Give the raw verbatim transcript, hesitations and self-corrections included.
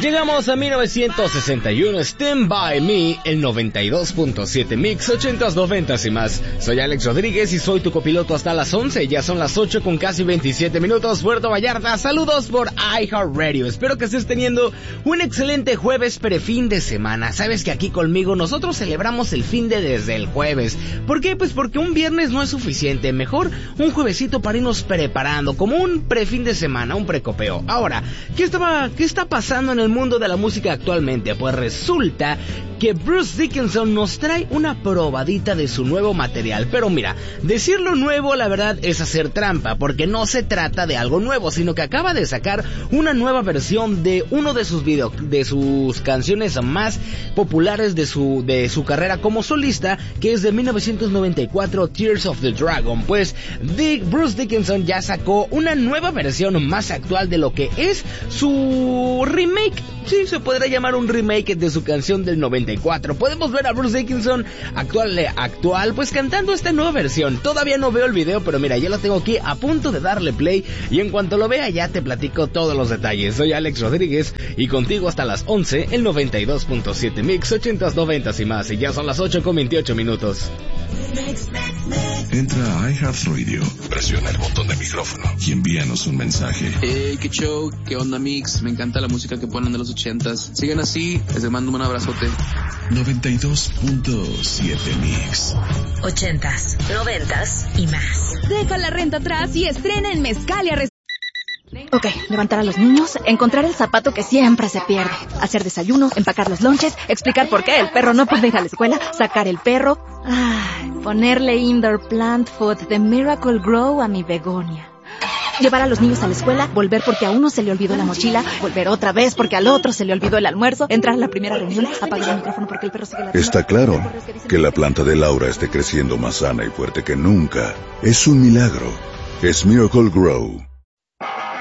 Llegamos a mil novecientos sesenta y uno, Stand By Me, el noventa y dos punto siete Mix, ochentas, noventas y más. Soy Alex Rodríguez y soy tu copiloto hasta las once, ya son las ocho con casi veintisiete minutos, Puerto Vallarta, saludos por iHeartRadio. Espero que estés teniendo un excelente jueves prefin de semana. Sabes que aquí conmigo nosotros celebramos el fin de desde el jueves. ¿Por qué? Pues porque un viernes no es suficiente, mejor un juevesito para irnos preparando, como un prefin de semana, un precopeo. Ahora, ¿qué estaba, qué está pasando en el mundo de la música actualmente? Pues resulta que Bruce Dickinson nos trae una probadita de su nuevo material. Pero mira, decirlo nuevo la verdad es hacer trampa, porque no se trata de algo nuevo, sino que acaba de sacar una nueva versión de uno de sus videos, de sus canciones más populares de su, de su carrera como solista, que es de mil novecientos noventa y cuatro, Tears of the Dragon. Pues Dick, Bruce Dickinson ya sacó una nueva versión más actual de lo que es su remake. Sí, se podrá llamar un remake de su canción del noventa y cuatro. Podemos ver a Bruce Dickinson actual, actual, pues cantando esta nueva versión. Todavía no veo el video, pero mira, ya lo tengo aquí a punto de darle play, y en cuanto lo vea ya te platico todos los detalles. Soy Alex Rodríguez y contigo hasta las once, el noventa y dos punto siete Mix, ochentas, noventas y más, y ya son las ocho con veintiocho minutos. Entra a iHeartRadio, presiona el botón de micrófono y envíanos un mensaje. Hey, qué show, qué onda Mix, me encanta la música que ponen de los ochentas. Sigan así, les mando un abrazote. noventa y dos punto siete Mix. Ochentas, noventas y más. Deja la renta atrás y estrena en Mezcalia. Ok, levantar a los niños, encontrar el zapato que siempre se pierde, hacer desayuno, empacar los lonches, explicar por qué el perro no puede ir a la escuela, sacar el perro, ay, ponerle indoor plant food de Miracle Grow a mi begonia. Llevar a los niños a la escuela, volver porque a uno se le olvidó la mochila, volver otra vez porque al otro se le olvidó el almuerzo, entrar a la primera reunión, apagar el micrófono porque el perro sigue la... Está claro que la planta de Laura esté creciendo más sana y fuerte que nunca. Es un milagro. Es Miracle Grow.